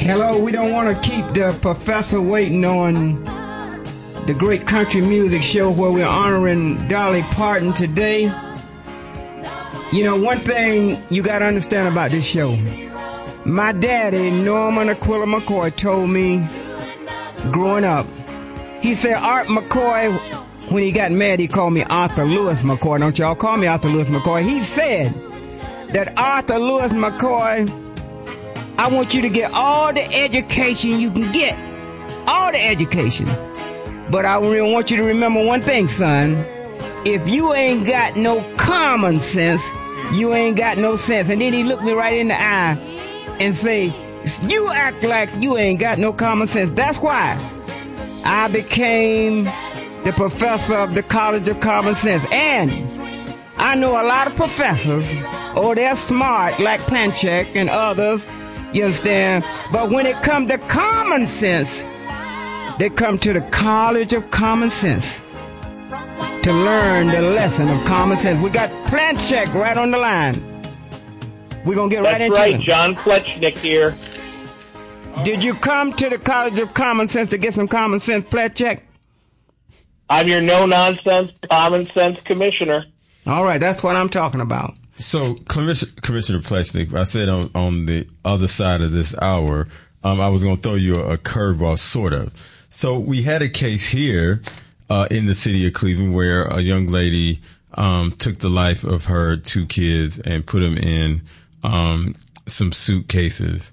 Hello, we don't want to keep the professor waiting on the great country music show where we're honoring Dolly Parton today. You know, one thing you got to understand about this show. My daddy, Norman Aquila McCoy, told me growing up, he said Art McCoy, when he got mad, he called me Arthur Lewis McCoy. Don't y'all call me Arthur Lewis McCoy. He said that Arthur Lewis McCoy, I want you to get all the education you can get. All the education. But I really want you to remember one thing, son. If you ain't got no common sense, you ain't got no sense. And then he looked me right in the eye and say, you act like you ain't got no common sense. That's why I became the professor of the College of Common Sense. And I know a lot of professors, they're smart, like Planchek and others, you understand? But when it comes to common sense, they come to the College of Common Sense to learn the lesson of common sense. We got Planchek right on the line. We're going to get right into it. That's right, John Pletchnik here. Did you come to the College of Common Sense to get some common sense, Planchek? I'm your no-nonsense, common sense commissioner. All right, that's what I'm talking about. So, Commissioner Pletchnik, I said on the other side of this hour, I was going to throw you a curveball, sort of. So, we had a case here in the city of Cleveland where a young lady took the life of her two kids and put them in some suitcases.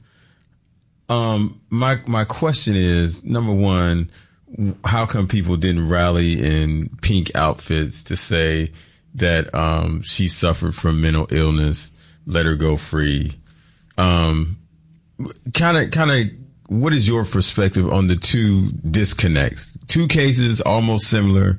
My question is, number one, how come people didn't rally in pink outfits to say that she suffered from mental illness, let her go free? Kind of, what is your perspective on the two disconnects? Two cases almost similar.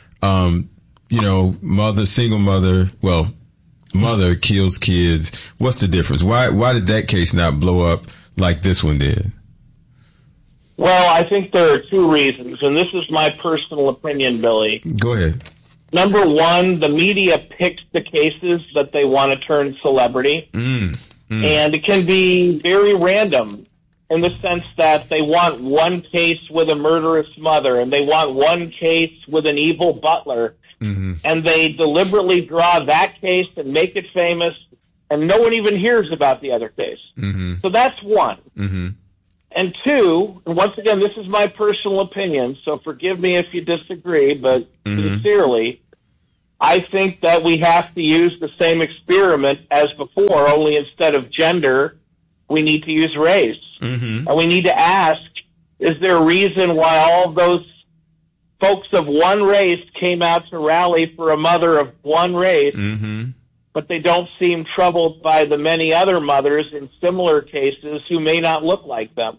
Single mother, mother kills kids. What's the difference? Why did that case not blow up like this one did? Well, I think there are two reasons, and this is my personal opinion, Billy. Go ahead. Number one, the media picks the cases that they want to turn celebrity, and it can be very random in the sense that they want one case with a murderous mother, and they want one case with an evil butler, and they deliberately draw that case and make it famous, and no one even hears about the other case. So that's one. And two, and once again, this is my personal opinion, so forgive me if you disagree, but sincerely, I think that we have to use the same experiment as before, only instead of gender, we need to use race. And we need to ask, is there a reason why all of those folks of one race came out to rally for a mother of one race, but they don't seem troubled by the many other mothers in similar cases who may not look like them?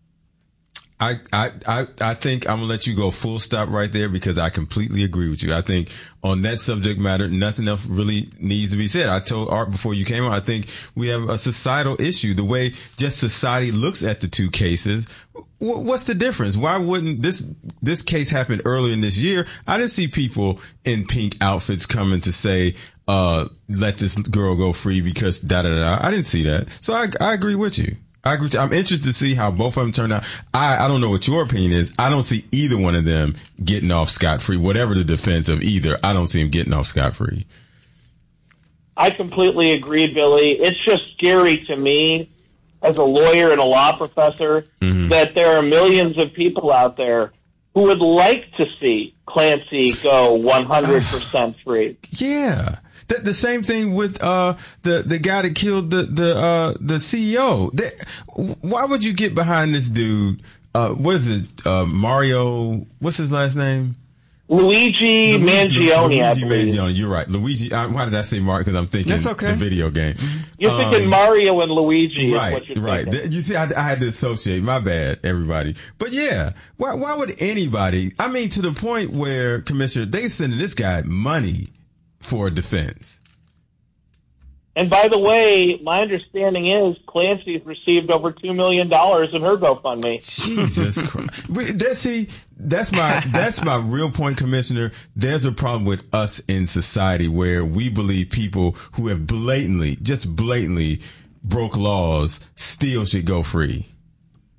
I think I'm gonna let you go full stop right there because I completely agree with you. I think on that subject matter, nothing else really needs to be said. I told Art before you came on, I think we have a societal issue. The way just society looks at the two cases. What's the difference? Why wouldn't this case happen earlier in this year? I didn't see people in pink outfits coming to say, let this girl go free because da-da-da. I didn't see that. So I agree with you. I'm interested to see how both of them turn out. I don't know what your opinion is. I don't see either one of them getting off scot-free. Whatever the defense of either, I don't see them getting off scot-free. I completely agree, Billy. It's just scary to me as a lawyer and a law professor that there are millions of people out there who would like to see Clancy go 100% free. Yeah. The same thing with the guy that killed the CEO. Why would you get behind this dude? What is it? Mario? What's his last name? Luigi Mangione, I believe. Mangione, you're right. Luigi. Why did I say Mario? Because I'm thinking the video game. You're thinking Mario and Luigi. Right, is what you're right. thinking. You see, I had to associate. My bad, everybody. But yeah, why would anybody? I mean, to the point where, Commissioner, they sending this guy money for a defense. And by the way, my understanding is Clancy's received over $2 million in her GoFundMe. Jesus Christ. That's my real point, Commissioner. There's a problem with us in society where we believe people who have blatantly broke laws still should go free.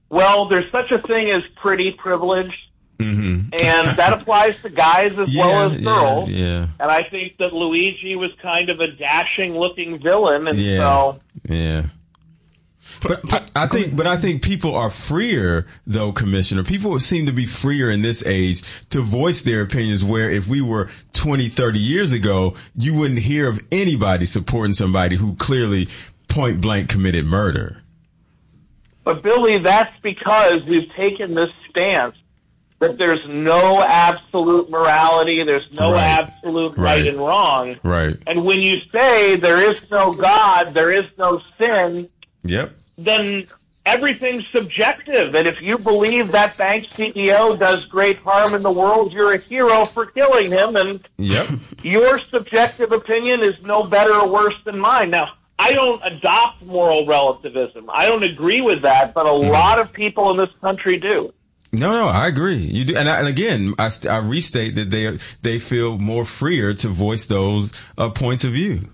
Well, there's such a thing as pretty privilege, and that applies to guys as well as girls. Yeah. And I think that Luigi was kind of a dashing-looking villain, and so yeah. But I think people are freer, though, Commissioner. People seem to be freer in this age to voice their opinions, where if we were 20, 30 years ago, you wouldn't hear of anybody supporting somebody who clearly point blank committed murder. But, Billy, that's because we've taken this stance that there's no absolute morality, there's no absolute right and wrong. Right. And when you say there is no God, there is no sin, then everything's subjective. And if you believe that bank CEO does great harm in the world, you're a hero for killing him. And your subjective opinion is no better or worse than mine. Now, I don't adopt moral relativism. I don't agree with that, but a lot of people in this country do. No, I agree. You do, and again, I restate that they feel more freer to voice those points of view.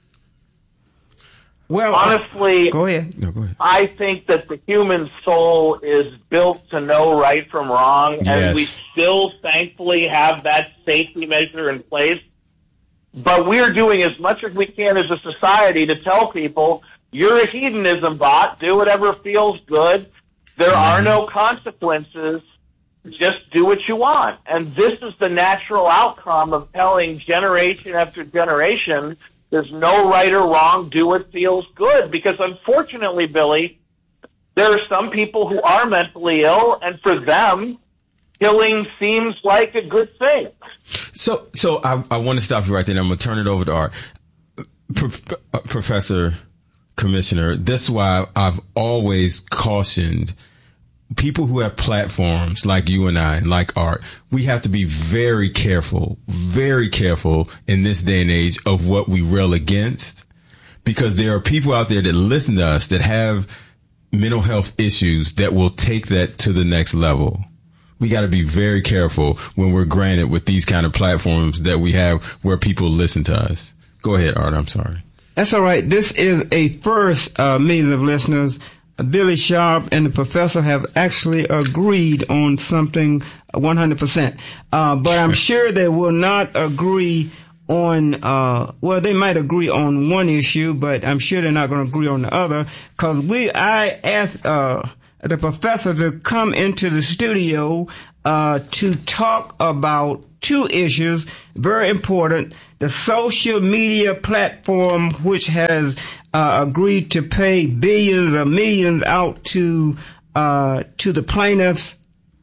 Well, honestly, go ahead. No, go ahead. I think that the human soul is built to know right from wrong, and we still thankfully have that safety measure in place. But we're doing as much as we can as a society to tell people, you're a hedonism bot, do whatever feels good. There are no consequences. Just do what you want. And this is the natural outcome of telling generation after generation, there's no right or wrong, do what feels good. Because unfortunately, Billy, there are some people who are mentally ill, and for them, killing seems like a good thing. So I want to stop you right there, and I'm going to turn it over to Art. Professor, Commissioner, that's why I've always cautioned people who have platforms like you and I, like Art, we have to be very careful in this day and age of what we rail against, because there are people out there that listen to us that have mental health issues that will take that to the next level. We got to be very careful when we're granted with these kind of platforms that we have where people listen to us. Go ahead, Art. I'm sorry. That's all right. This is a first, millions of listeners. Billy Sharp and the professor have actually agreed on something 100%. But I'm sure they will not agree on, they might agree on one issue, but I'm sure they're not going to agree on the other. Cause I asked, the professor to come into the studio, to talk about two issues, very important. The social media platform, which has agreed to pay billions or millions out to the plaintiffs.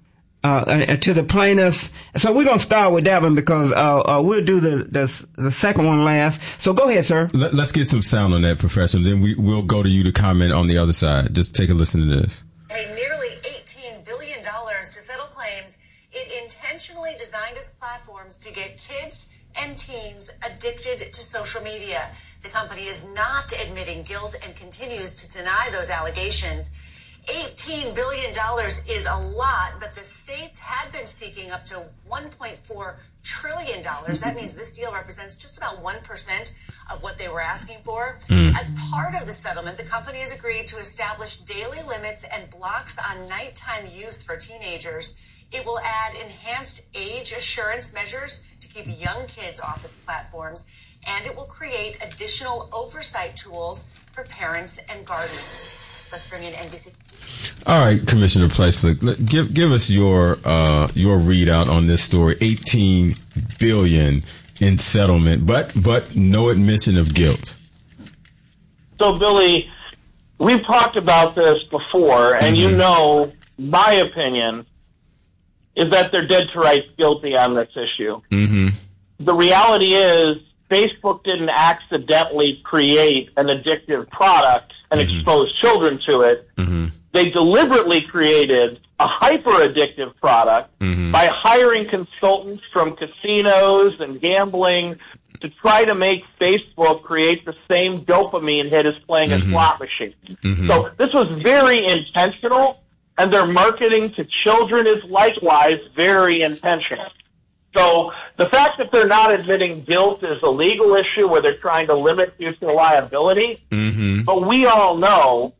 So we're gonna start with that one because we'll do the second one last. So go ahead, sir. Let's get some sound on that, Professor. Then we'll go to you to comment on the other side. Just take a listen to this. Paid nearly $18 billion to settle claims. It intentionally designed its platforms to get kids and teens addicted to social media. The company is not admitting guilt and continues to deny those allegations. $18 billion is a lot, but the states had been seeking up to $1.4 trillion. That means this deal represents just about 1% of what they were asking for. As part of the settlement, the company has agreed to establish daily limits and blocks on nighttime use for teenagers. It will add enhanced age assurance measures to keep young kids off its platforms, and it will create additional oversight tools for parents and guardians. Let's bring in NBC. All right, Commissioner Pleslick, give us your readout on this story. $18 billion in settlement, but no admission of guilt. So, Billy, we've talked about this before, and you know my opinion is that they're dead to rights guilty on this issue. The reality is Facebook didn't accidentally create an addictive product and expose children to it. They deliberately created a hyper-addictive product by hiring consultants from casinos and gambling to try to make Facebook create the same dopamine hit as playing a slot machine. So this was very intentional, and their marketing to children is likewise very intentional. So the fact that they're not admitting guilt is a legal issue where they're trying to limit future liability. But we all know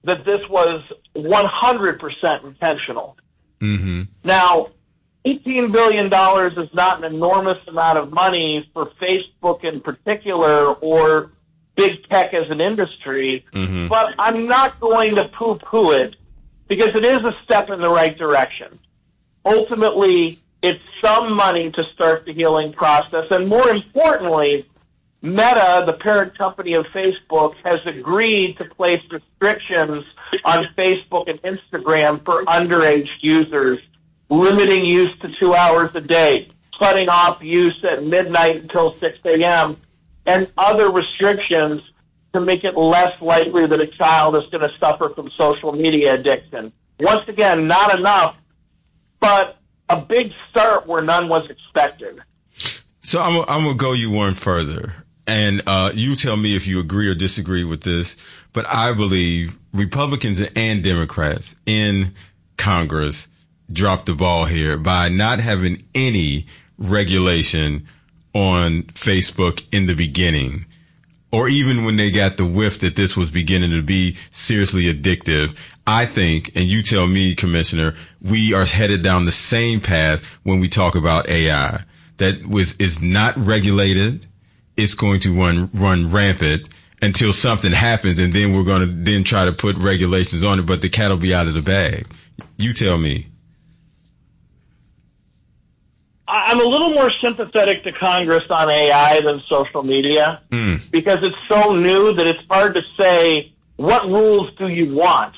that this was 100% intentional. Mm-hmm. Now, $18 billion is not an enormous amount of money for Facebook in particular or big tech as an industry, but I'm not going to poo-poo it because it is a step in the right direction. Ultimately, it's some money to start the healing process, and more importantly, Meta, the parent company of Facebook, has agreed to place restrictions on Facebook and Instagram for underage users, limiting use to 2 hours a day, cutting off use at midnight until 6 a.m., and other restrictions to make it less likely that a child is going to suffer from social media addiction. Once again, not enough, but a big start where none was expected. So I'm going to go you one further. And you tell me if you agree or disagree with this, but I believe Republicans and Democrats in Congress dropped the ball here by not having any regulation on Facebook in the beginning, or even when they got the whiff that this was beginning to be seriously addictive. I think, and you tell me, Commissioner, we are headed down the same path when we talk about AI. That is not regulated. It's going to run rampant until something happens, and then we're going to then try to put regulations on it, but the cat will be out of the bag. You tell me. I'm a little more sympathetic to Congress on AI than social media because it's so new that it's hard to say what rules do you want.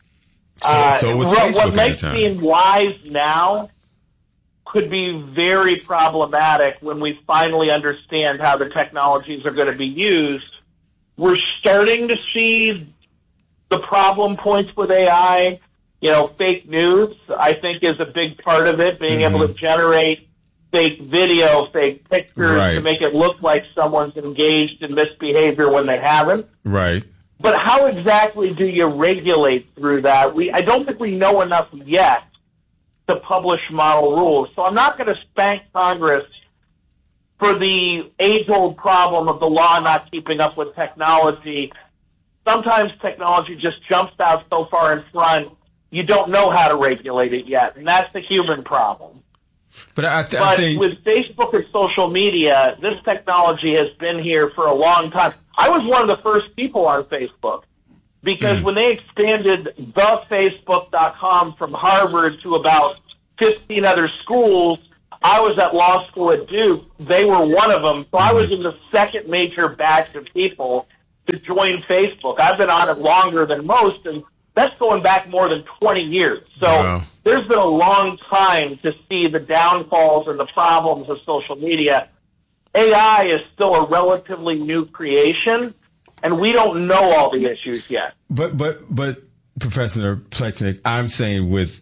So was Facebook what makes being wise now could be very problematic when we finally understand how the technologies are going to be used. We're starting to see the problem points with AI. You know, fake news, I think, is a big part of it, being able to generate fake video, fake pictures to make it look like someone's engaged in misbehavior when they haven't. Right. But how exactly do you regulate through that? I don't think we know enough yet to publish model rules. So I'm not going to spank Congress for the age-old problem of the law not keeping up with technology. Sometimes technology just jumps out so far in front, you don't know how to regulate it yet, and that's the human problem. But I But think with Facebook and social media, this technology has been here for a long time. I was one of the first people on Facebook because when they expanded thefacebook.com from Harvard to about 15 other schools, I was at law school at Duke. They were one of them. So I was in the second major batch of people to join Facebook. I've been on it longer than most, and that's going back more than 20 years. So there's been a long time to see the downfalls and the problems of social media. AI is still a relatively new creation, and we don't know all the issues yet. But Professor Plechnik, I'm saying with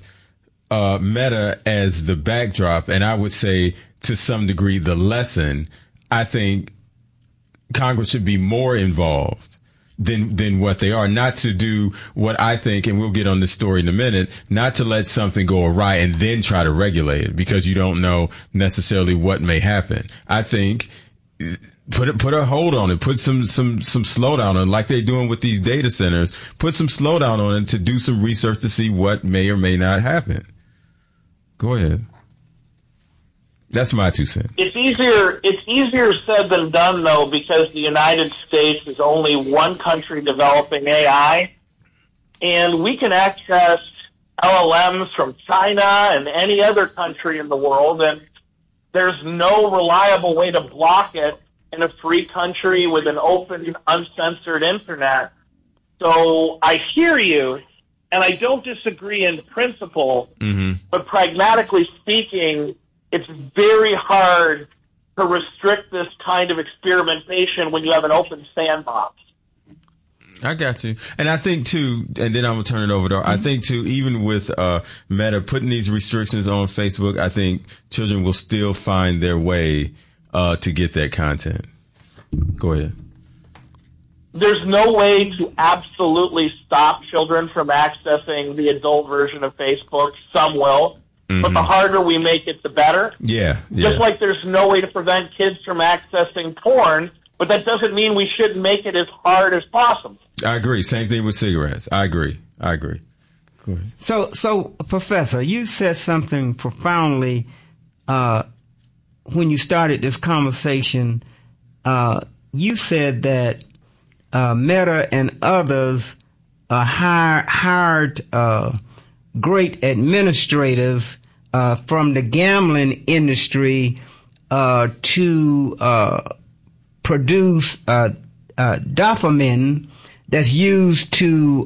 Meta as the backdrop, and I would say to some degree the lesson, I think Congress should be more involved than what they are, not to do what I think, and we'll get on this story in a minute, not to let something go awry and then try to regulate it because you don't know necessarily what may happen. I think put a hold on it, put some slowdown on it, like they're doing with these data centers, put some slowdown on it to do some research to see what may or may not happen. Go ahead. That's my 2 cents. It's easier said than done, though, because the United States is only one country developing AI, and we can access LLMs from China and any other country in the world, and there's no reliable way to block it in a free country with an open, uncensored internet. So I hear you, and I don't disagree in principle, but pragmatically speaking, it's very hard to restrict this kind of experimentation when you have an open sandbox. I got you. And I think, too, and then I'm going to turn it over to, I think, too, even with Meta putting these restrictions on Facebook, I think children will still find their way to get that content. Go ahead. There's no way to absolutely stop children from accessing the adult version of Facebook. Some will. But the harder we make it, the better. Yeah. Just like there's no way to prevent kids from accessing porn, but that doesn't mean we shouldn't make it as hard as possible. I agree. Same thing with cigarettes. I agree. Go ahead. So, Professor, you said something profoundly when you started this conversation. You said that Meta and others hired great administrators from the gambling industry to produce dopamine that's used to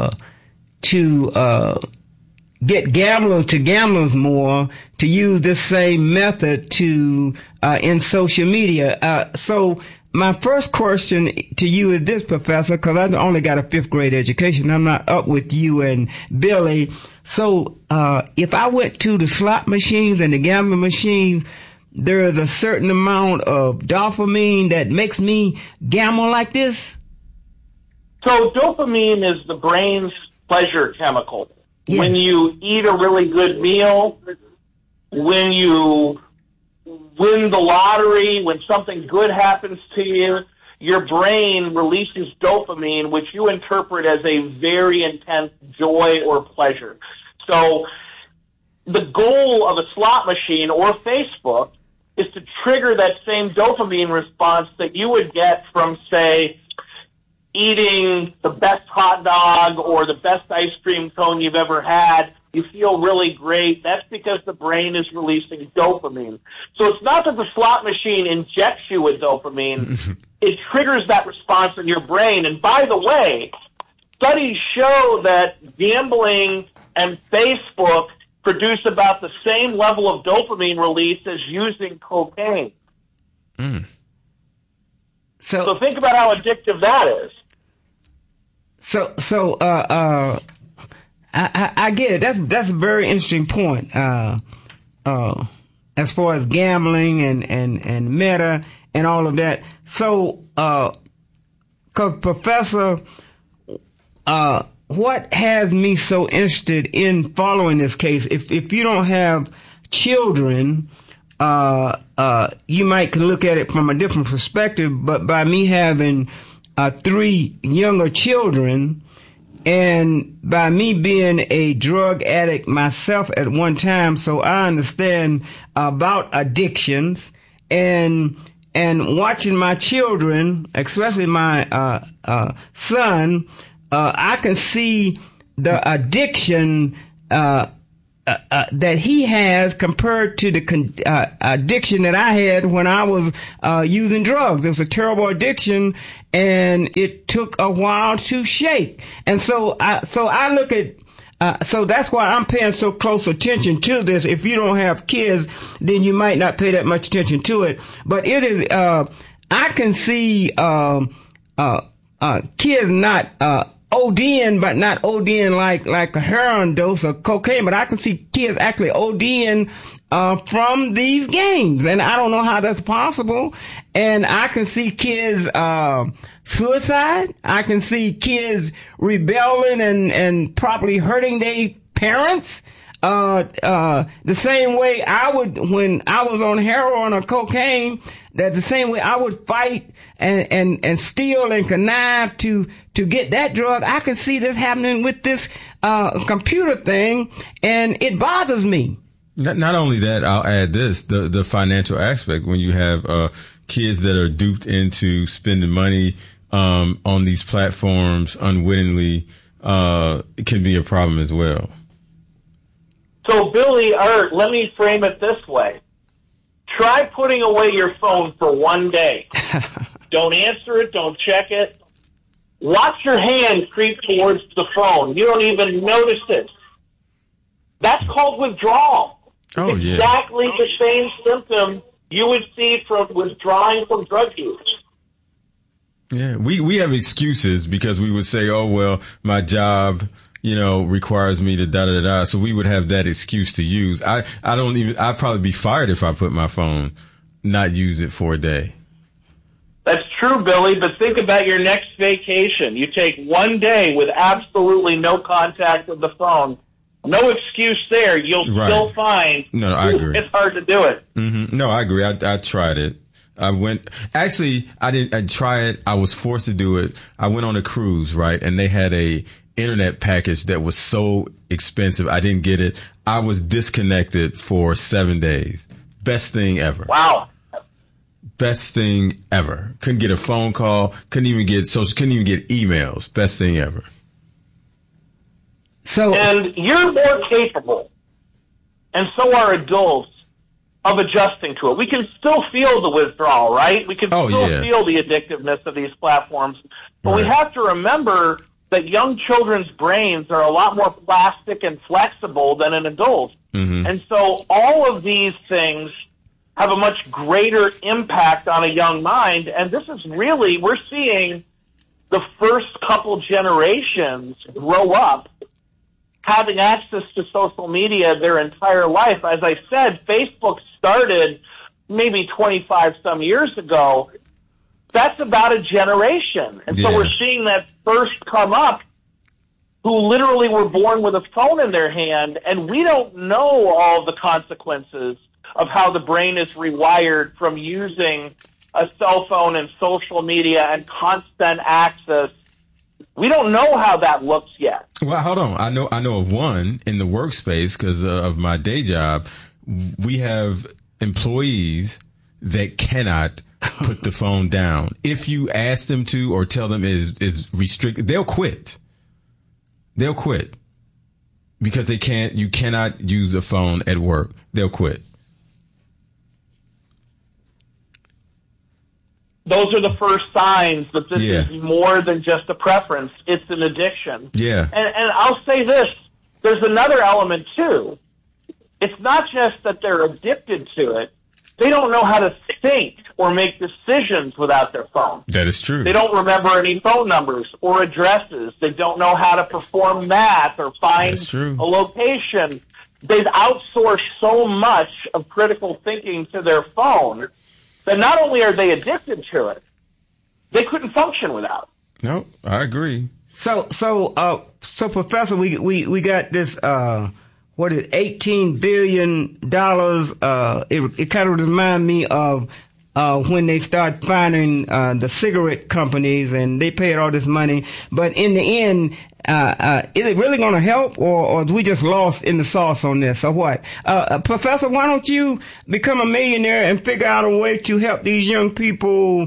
get gamblers more, to use this same method to in social media. So my first question to you is this, Professor, because I only got a 5th grade education. I'm not up with you and Billy. So if I went to the slot machines and the gambling machines, there is a certain amount of dopamine that makes me gamble like this? So dopamine is the brain's pleasure chemical. Yes. When you eat a really good meal, when you win the lottery, when something good happens to you, your brain releases dopamine, which you interpret as a very intense joy or pleasure. So the goal of a slot machine or Facebook is to trigger that same dopamine response that you would get from, say, eating the best hot dog or the best ice cream cone you've ever had. You feel really great. That's because the brain is releasing dopamine. So it's not that the slot machine injects you with dopamine. It triggers that response in your brain. And by the way, studies show that gambling and Facebook produce about the same level of dopamine release as using cocaine. So think about how addictive that is. I get it. That's a very interesting point. As far as gambling and Meta and all of that. So, 'cause Professor, what has me so interested in following this case? If you don't have children, you might can look at it from a different perspective. But by me having 3 younger children, and by me being a drug addict myself at one time, so I understand about addictions, and watching my children, especially my son, I can see the addiction that he has compared to the addiction that I had when I was using drugs. It was a terrible addiction, and it took a while to shake. And so I look at so that's why I'm paying so close attention to this. If you don't have kids, then you might not pay that much attention to it. But it is I can see kids not ODing, but not ODing like a heroin dose of cocaine. But I can see kids actually ODing from these games, and I don't know how that's possible. And I can see kids suicide. I can see kids rebelling and probably hurting their parents. The same way I would when I was on heroin or cocaine. That the same way I would fight and steal and connive to get that drug. I can see this happening with this computer thing, and it bothers me. Not only that, I'll add this, the financial aspect. When you have kids that are duped into spending money on these platforms unwittingly, it can be a problem as well. So, Billy, let me frame it this way. Try putting away your phone for one day. Don't answer it. Don't check it. Watch your hand creep towards the phone. You don't even notice it. That's called withdrawal. Oh, yeah. Exactly the same symptom you would see from withdrawing from drug use. Yeah, we have excuses because we would say, oh, well, my job, requires me to da-da-da-da. So we would have that excuse to use. I'd probably be fired if I put my phone, not use it for a day. That's true, Billy, but think about your next vacation. You take one day with absolutely no contact with the phone. No excuse there. You'll still find I agree. It's hard to do it. Mm-hmm. No, I agree. I tried it. I didn't try it. I was forced to do it. I went on a cruise, right? And they had a internet package that was so expensive. I didn't get it. I was disconnected for 7 days. Best thing ever. Wow. Best thing ever. Couldn't get a phone call. Couldn't even get emails. Best thing ever. And you're more capable, and so are adults, of adjusting to it. We can still feel the withdrawal, right? We can still feel the addictiveness of these platforms. But we have to remember that young children's brains are a lot more plastic and flexible than an adult. Mm-hmm. And so all of these things have a much greater impact on a young mind. And this is really, we're seeing the first couple generations grow up having access to social media their entire life. As I said, Facebook started maybe 25 some years ago. That's about a generation. And so we're seeing that first come up who literally were born with a phone in their hand, and we don't know all the consequences of how the brain is rewired from using a cell phone and social media and constant access. We don't know how that looks yet. Well, hold on. I know of one in the workspace because of my day job. We have employees that cannot put the phone down. If you ask them to or tell them is restricted, they'll quit. They'll quit because you cannot use a phone at work. They'll quit. Those are the first signs that this is more than just a preference. It's an addiction. Yeah. And I'll say this. There's another element, too. It's not just that they're addicted to it. They don't know how to think or make decisions without their phone. That is true. They don't remember any phone numbers or addresses. They don't know how to perform math or find a location. They've outsourced so much of critical thinking to their phone that not only are they addicted to it, they couldn't function without it. No, I agree. So Professor, we got this, what is $18 billion? It kind of reminds me of when they start finding the cigarette companies and they paid all this money. But in the end, is it really going to help, or we just lost in the sauce on this, or what? Professor, why don't you become a millionaire and figure out a way to help these young people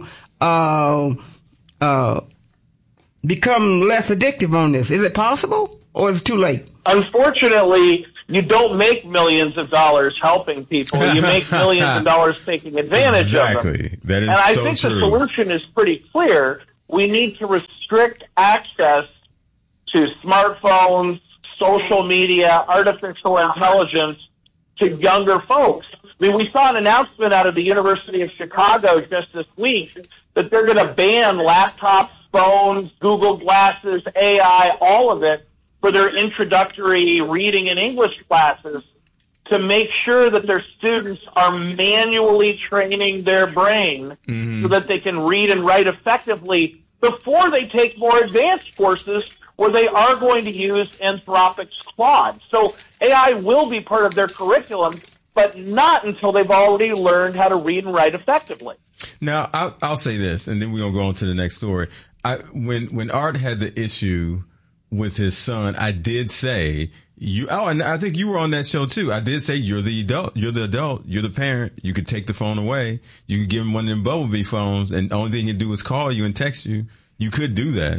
become less addictive on this? Is it possible, or is it too late? Unfortunately, you don't make millions of dollars helping people. You make millions of dollars taking advantage of them. Exactly. That is and I so think true. The solution is pretty clear. We need to restrict access to smartphones, social media, artificial intelligence to younger folks. I mean, we saw an announcement out of the University of Chicago just this week that they're going to ban laptops, phones, Google Glasses, AI, all of it, for their introductory reading and English classes to make sure that their students are manually training their brain so that they can read and write effectively before they take more advanced courses where they are going to use Anthropic's Claude. So AI will be part of their curriculum, but not until they've already learned how to read and write effectively. Now, I'll say this, and then we're going to go on to the next story. When Art had the issue with his son, I did say, and I think you were on that show too. I did say, you're the adult, you're the parent. You could take the phone away. You could give him one of them Bumblebee phones, and the only thing he can do is call you and text you. You could do that.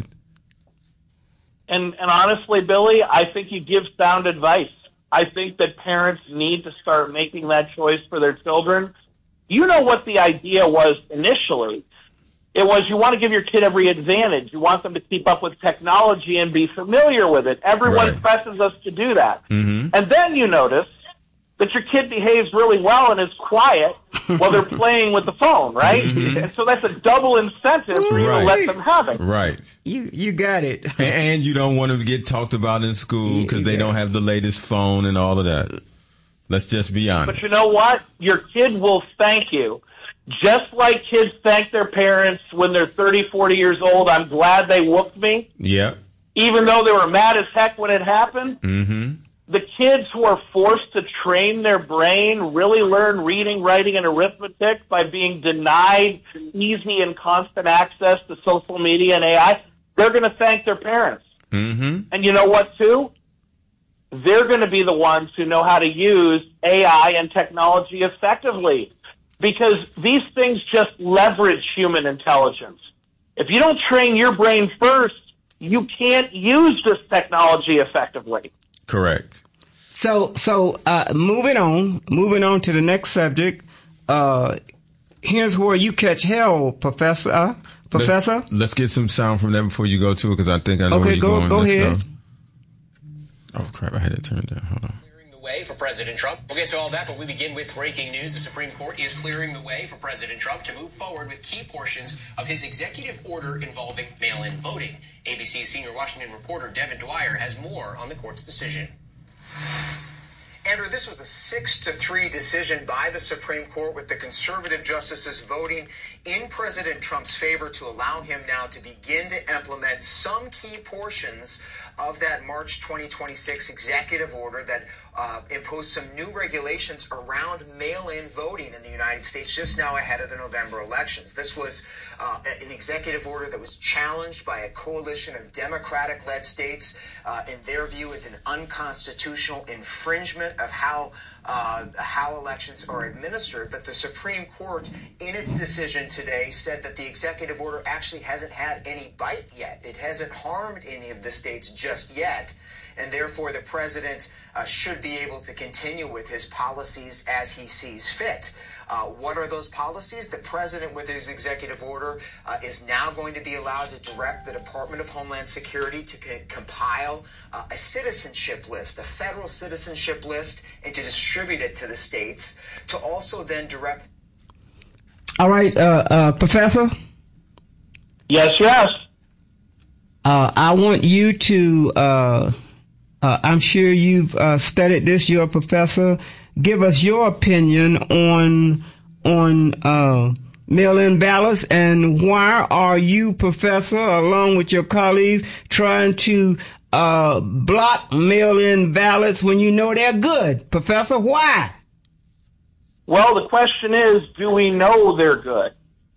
And honestly, Billy, I think you give sound advice. I think that parents need to start making that choice for their children. You know what the idea was initially. It was you want to give your kid every advantage. You want them to keep up with technology and be familiar with it. Everyone presses us to do that. And then you notice that your kid behaves really well and is quiet while they're playing with the phone, right? And so that's a double incentive for you to let them have it. Right. You got it. And you don't want them to get talked about in school because they don't have the latest phone and all of that. Let's just be honest. But you know what? Your kid will thank you. Just like kids thank their parents when they're 30, 40 years old, I'm glad they whooped me. Yeah. Even though they were mad as heck when it happened. the kids who are forced to train their brain, really learn reading, writing, and arithmetic by being denied easy and constant access to social media and AI, they're going to thank their parents. Mm-hmm. And you know what, too? They're going to be the ones who know how to use AI and technology effectively, because these things just leverage human intelligence. If you don't train your brain first, you can't use this technology effectively. Correct. So, moving on to the next subject. Here's where you catch hell, Professor. Let's get some sound from them before you go to it, because I think I know where you're going. Go ahead. Oh crap! I had it turned down. Hold on. Way for President Trump. We'll get to all that, but we begin with breaking news. The Supreme Court is clearing the way for President Trump to move forward with key portions of his executive order involving mail-in voting. ABC's senior Washington reporter Devin Dwyer has more on the court's decision. Andrew, this was a 6-3 decision by the Supreme Court, with the conservative justices voting in President Trump's favor to allow him now to begin to implement some key portions of that March 2026 executive order that imposed some new regulations around mail-in voting in the United States just now ahead of the November elections. This was an executive order that was challenged by a coalition of Democratic-led states, in their view, as an unconstitutional infringement of how elections are administered. But the Supreme Court, in its decision today, said that the executive order actually hasn't had any bite yet. It hasn't harmed any of the states just yet, and therefore the president should be able to continue with his policies as he sees fit. What are those policies? The president, with his executive order, is now going to be allowed to direct the Department of Homeland Security to compile a citizenship list, a federal citizenship list, and to distribute it to the states, to also then direct... All right, Professor? Yes. I want you to... I'm sure you've studied this. You're a professor. Give us your opinion on mail-in ballots, and why are you, Professor, along with your colleagues, trying to block mail-in ballots when you know they're good? Professor, why? Well, the question is, do we know they're good?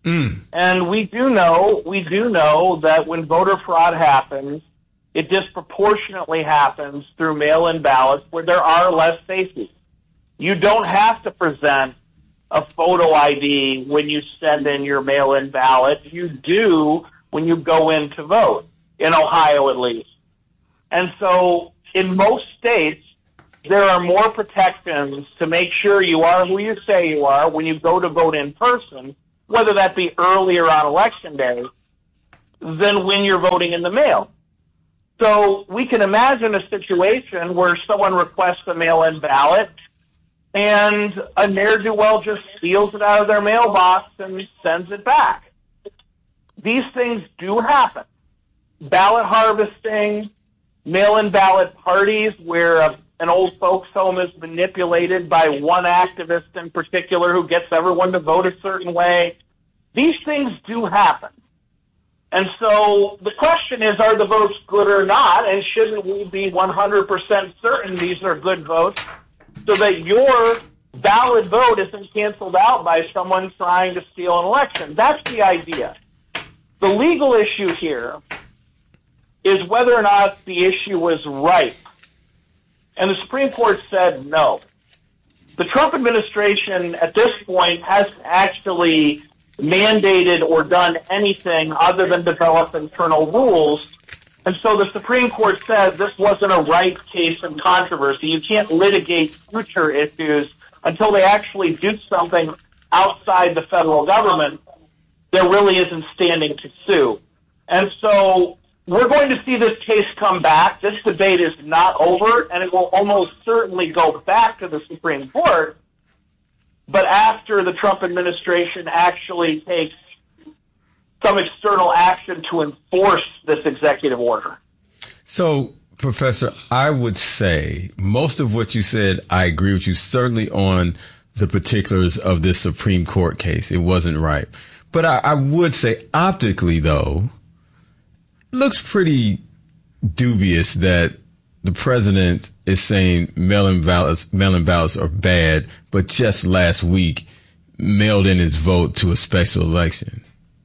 And we do know that when voter fraud happens, it disproportionately happens through mail-in ballots where there are less safety. You don't have to present a photo ID when you send in your mail-in ballot. You do when you go in to vote, in Ohio at least. And so in most states, there are more protections to make sure you are who you say you are when you go to vote in person, whether that be earlier on election day, than when you're voting in the mail. So we can imagine a situation where someone requests a mail-in ballot and a ne'er-do-well just steals it out of their mailbox and sends it back. These things do happen. Ballot harvesting, mail-in ballot parties where an old folks' home is manipulated by one activist in particular who gets everyone to vote a certain way. These things do happen. And so the question is, are the votes good or not? And shouldn't we be 100% certain these are good votes so that your valid vote isn't canceled out by someone trying to steal an election? That's the idea. The legal issue here is whether or not the issue was ripe. And the Supreme Court said no. The Trump administration at this point hasn't actually mandated or done anything other than develop internal rules. And so the Supreme Court said this wasn't a ripe case in controversy. You can't litigate future issues until they actually do something outside the federal government. There really isn't standing to sue. And so we're going to see this case come back. This debate is not over, and it will almost certainly go back to the Supreme Court. But after the Trump administration actually takes some external action to enforce this executive order. So, Professor, I would say most of what you said, I agree with you, certainly on the particulars of this Supreme Court case. It wasn't right. But I would say optically, though, looks pretty dubious that the president is saying mail-in ballots are bad, but just last week mailed in his vote to a special election?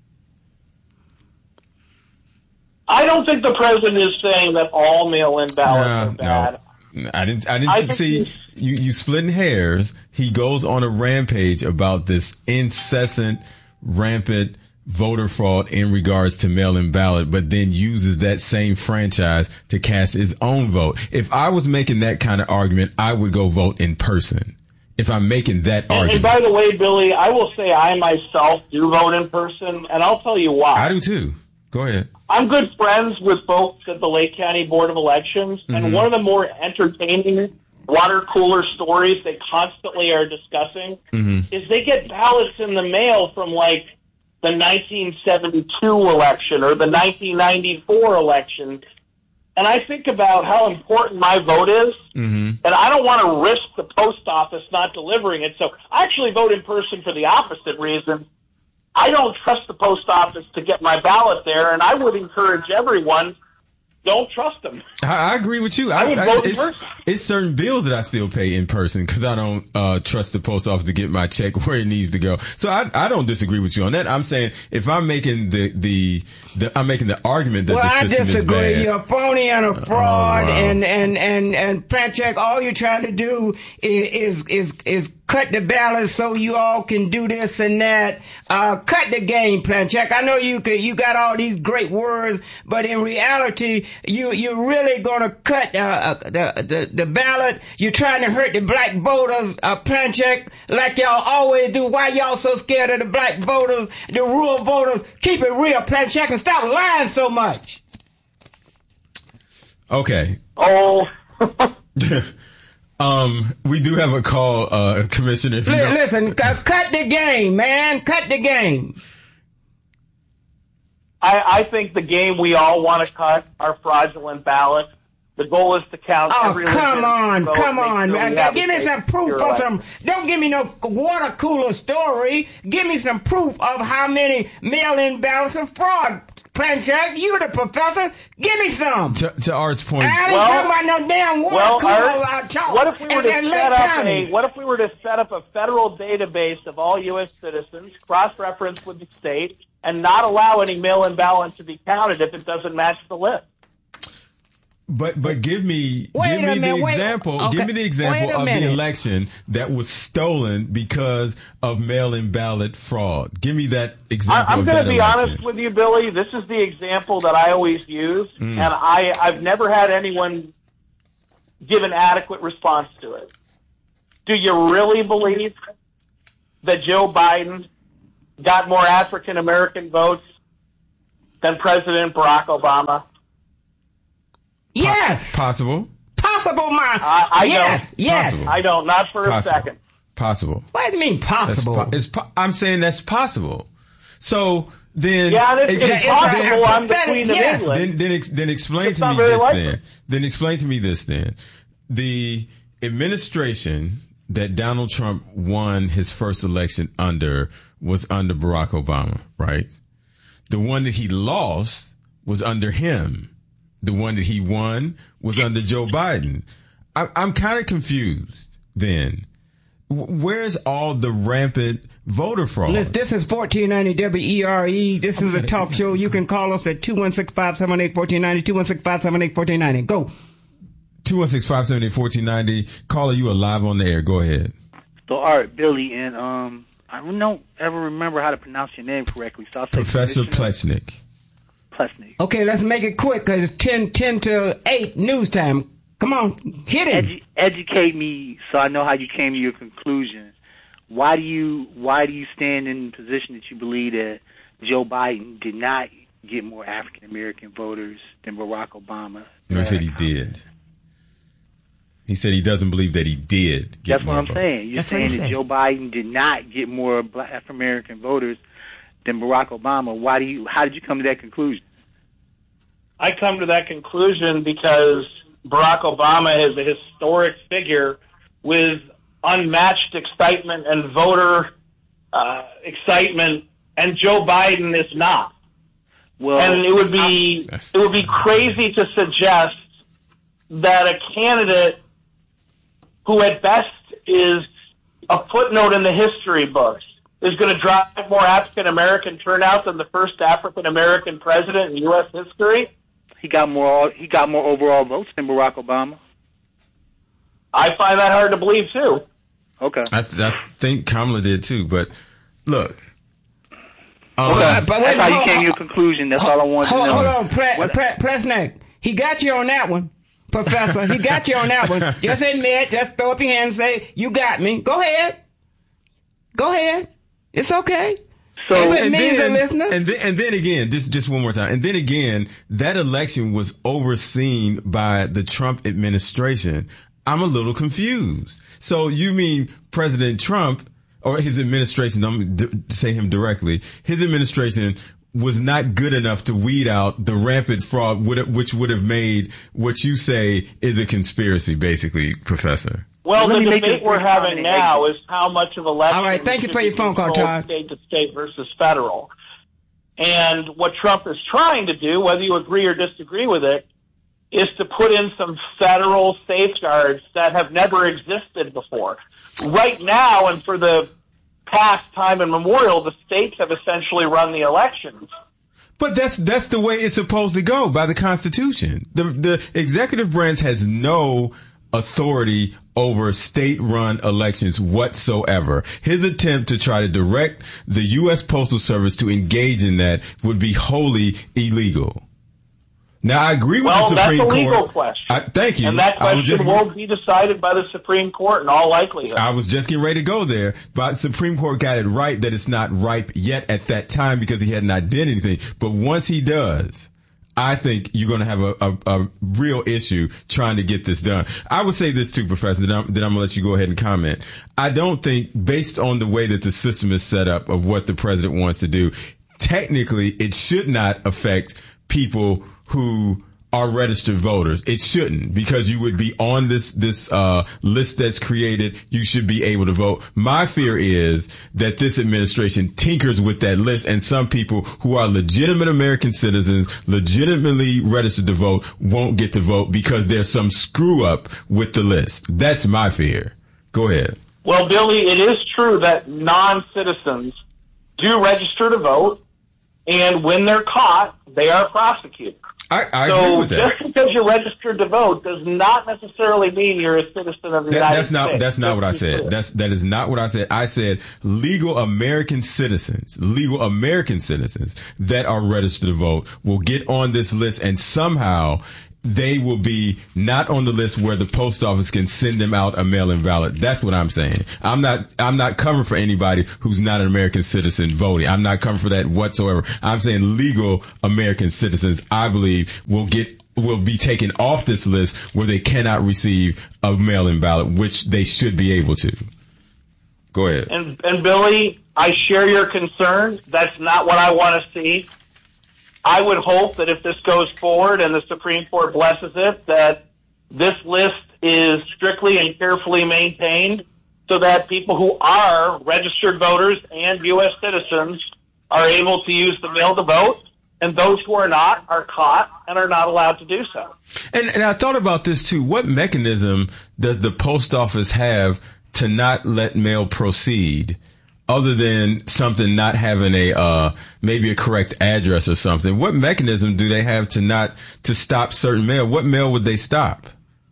I don't think the president is saying that all mail-in ballots are bad. No. I didn't see you splitting hairs. He goes on a rampage about this incessant, rampant voter fraud in regards to mail-in ballot, but then uses that same franchise to cast his own vote. If I was making that kind of argument, I would go vote in person. If I'm making that argument. And by the way, Billy, I will say I myself do vote in person, and I'll tell you why. I do too. Go ahead. I'm good friends with folks at the Lake County Board of Elections, and one of the more entertaining water cooler stories they constantly are discussing is they get ballots in the mail from like the 1972 election or the 1994 election. And I think about how important my vote is, and I don't want to risk the post office not delivering it. So I actually vote in person for the opposite reason. I don't trust the post office to get my ballot there, and I would encourage everyone, don't trust them. I agree with you. I would vote in person. It's certain bills that I still pay in person because I don't trust the post office to get my check where it needs to go. So I don't disagree with you on that. I'm saying if I'm making I'm making the argument that the system is bad. Well, I disagree. You're a phony and a fraud, and Planchek, all you're trying to do is cut the balance so you all can do this and that. Cut the game, Planchek. I know you got all these great words, but in reality, you're really gonna cut the ballot. You're trying to hurt the black voters, Planchek, like y'all always do. Why y'all so scared of the black voters, the rural voters? Keep it real, Planchek, and stop lying so much. Okay. Oh. We do have a call, Commissioner. Listen, cut the game, man. Cut the game. I think the game we all want to cut are fraudulent ballots. The goal is to count every come on. Sure give me some proof of some. Don't give me no water cooler story. Give me some proof of how many mail-in ballots are fraud. Planchek, you the professor. Give me some. To Art's point. I ain't talking about no damn water cooler. What if we were to set up a federal database of all U.S. citizens, cross-reference with the state, and not allow any mail-in ballots to be counted if it doesn't match the list? But give me the example of the election that was stolen because of mail-in ballot fraud. Give me that example. I'm going to be honest with you, Billy. This is the example that I always use, and I've never had anyone give an adequate response to it. Do you really believe that Joe Biden got more African American votes than President Barack Obama? Yes. Possible. Possible, man. Yes. Possible. I don't. Not for a second. Possible. What do you mean possible? I'm saying that's possible. So then, it's possible. I'm the Queen of England. Then explain to me this. Then explain to me this. Then the administration that Donald Trump won his first election under was under Barack Obama, right? The one that he lost was under him. The one that he won was under Joe Biden. I'm kind of confused then. Where's all the rampant voter fraud? Listen, this is 1490 WERE. This is a talk show. You can call us at 216-578-1490, 216-578-1490. Go. 216-578-1490. Caller, you are live on the air. Go ahead. So, all right, Billy, and I don't ever remember how to pronounce your name correctly. So I'll say Professor Plechnik. Okay, let's make it quick because it's 10 to 8 news time. Come on, hit it. Educate me so I know how you came to your conclusion. Why do you stand in the position that you believe that Joe Biden did not get more African American voters than Barack Obama? No, he said he did. He said he doesn't believe that he did get more votes. That's what I'm saying. You're saying that Joe Biden did not get more African American voters than Barack Obama. How did you come to that conclusion? I come to that conclusion because Barack Obama is a historic figure with unmatched excitement and voter excitement, and Joe Biden is not. Well, and it would be crazy to suggest that a candidate who at best is a footnote in the history books is going to drive more African-American turnout than the first African-American president in U.S. history? He got more overall votes than Barack Obama. I find that hard to believe, too. Okay. I think Kamala did, too. But, look. That's how you came to your conclusion. That's all I wanted to know. Hold on, Plesnick. He got you on that one, Professor. He got you on that one. Just admit, just throw up your hand and say, you got me. Go ahead. It's okay. So, and then again, just one more time. And then again, that election was overseen by the Trump administration. I'm a little confused. So you mean President Trump or his administration, I'm going to say him directly, his administration was not good enough to weed out the rampant fraud, which would have made what you say is a conspiracy, basically, Professor. Well, the debate we're having now is how much of election. All right, thank you for your phone call, Todd. State to state versus federal. And what Trump is trying to do, whether you agree or disagree with it, is to put in some federal safeguards that have never existed before. Right now, and for the past time immemorial, the states have essentially run the elections. But that's the way it's supposed to go by the Constitution. The executive branch has no authority over state-run elections whatsoever. His attempt to try to direct the U.S. Postal Service to engage in that would be wholly illegal. Now, I agree with the Supreme Court. Well, that's a legal question. Thank you. And that question won't be decided by the Supreme Court in all likelihood. I was just getting ready to go there, but the Supreme Court got it right that it's not ripe yet at that time because he hadn't done anything. But once he does, I think you're going to have a real issue trying to get this done. I would say this too, Professor, then I'm going to let you go ahead and comment. I don't think, based on the way that the system is set up of what the president wants to do, technically it should not affect people who are registered voters. It shouldn't, because you would be on this list that's created. You should be able to vote. My fear is that this administration tinkers with that list, and some people who are legitimate American citizens, legitimately registered to vote, won't get to vote because there's some screw up with the list. That's my fear. Go ahead. Well, Billy, it is true that non-citizens do register to vote, and when they're caught, they are prosecuted. I agree with that. Just because you're registered to vote does not necessarily mean you're a citizen of the United States. That's not what I said. That is not what I said. I said legal American citizens that are registered to vote will get on this list, and somehow they will be not on the list where the post office can send them out a mail-in ballot. That's what I'm saying. I'm not covering for anybody who's not an American citizen voting. I'm not covering for that whatsoever. I'm saying legal American citizens, I believe, will be taken off this list where they cannot receive a mail-in ballot, which they should be able to. Go ahead. And Billy, I share your concern. That's not what I want to see. I would hope that if this goes forward and the Supreme Court blesses it, that this list is strictly and carefully maintained so that people who are registered voters and U.S. citizens are able to use the mail to vote, and those who are not are caught and are not allowed to do so. And I thought about this too. What mechanism does the post office have to not let mail proceed? Other than something not having maybe a correct address or something, what mechanism do they have to stop certain mail? What mail would they stop?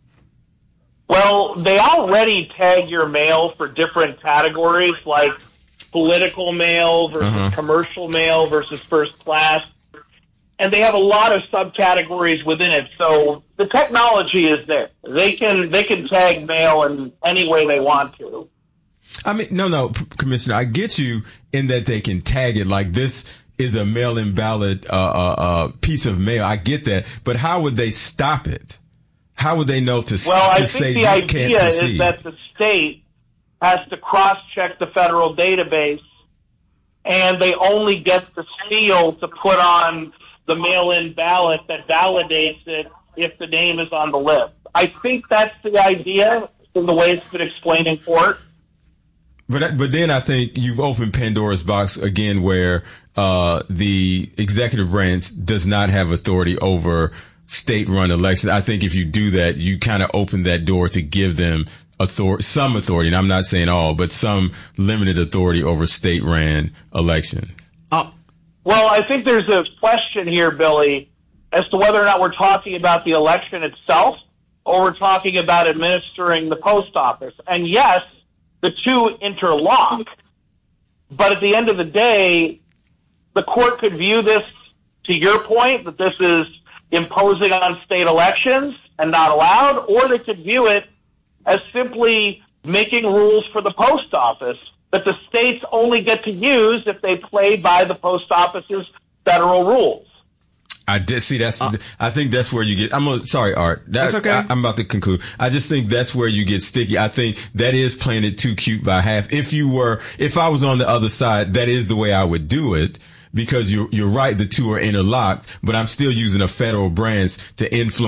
Well, they already tag your mail for different categories, like political mail versus commercial mail versus first class, and they have a lot of subcategories within it. So the technology is there; they can tag mail in any way they want to. I mean, no, Commissioner, I get you in that they can tag it like this is a mail-in ballot piece of mail. I get that. But how would they stop it? How would they know to say this can't proceed? Well, I think the idea is that the state has to cross-check the federal database, and they only get the seal to put on the mail-in ballot that validates it if the name is on the list. I think that's the idea in the way it's been explained in court. But then I think you've opened Pandora's box again, where the executive branch does not have authority over state-run elections. I think if you do that, you kind of open that door to give them some authority, and I'm not saying all, but some limited authority over state-ran elections. Well, I think there's a question here, Billy, as to whether or not we're talking about the election itself or we're talking about administering the post office. And yes, the two interlock, but at the end of the day, the court could view this, to your point, that this is imposing on state elections and not allowed, or they could view it as simply making rules for the post office that the states only get to use if they play by the post office's federal rules. I did see that. I think that's where you get. Sorry, Art. That's okay. I'm about to conclude. I just think that's where you get sticky. I think that is playing it too cute by half. If I was on the other side, that is the way I would do it. Because you're right, the two are interlocked, but I'm still using a federal branch to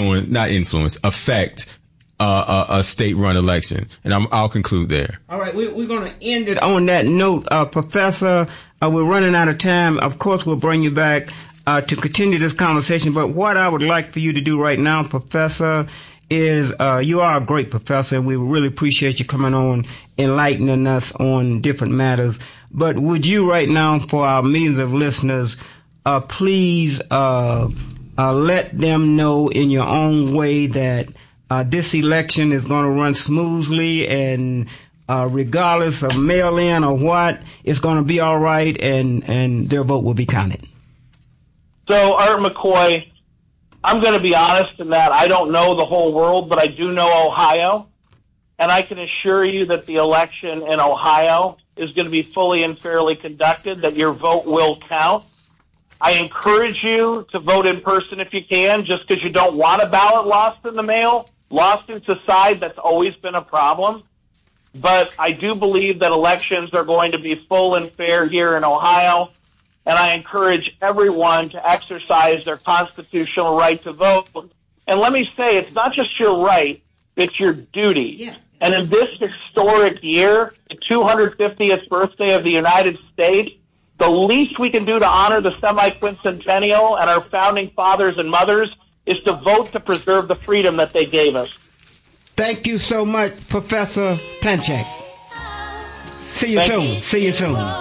affect a state-run election. And I'll conclude there. All right, we're going to end it on that note. Professor, we're running out of time. Of course, we'll bring you back to continue this conversation. But what I would like for you to do right now, Professor, is you are a great professor, and we really appreciate you coming on, enlightening us on different matters. But would you right now, for our millions of listeners, please let them know in your own way that this election is going to run smoothly, and regardless of mail-in or what, it's going to be all right, and their vote will be counted. So, Art McCoy, I'm going to be honest in that I don't know the whole world, but I do know Ohio, and I can assure you that the election in Ohio is going to be fully and fairly conducted, that your vote will count. I encourage you to vote in person if you can, just because you don't want a ballot lost in the mail. Lawsuits aside, that's always been a problem. But I do believe that elections are going to be full and fair here in Ohio, and I encourage everyone to exercise their constitutional right to vote. And let me say, it's not just your right, it's your duty. Yeah. And in this historic year, the 250th birthday of the United States, the least we can do to honor the semi-quincentennial and our founding fathers and mothers is to vote to preserve the freedom that they gave us. Thank you so much, Professor Planchek. See you soon.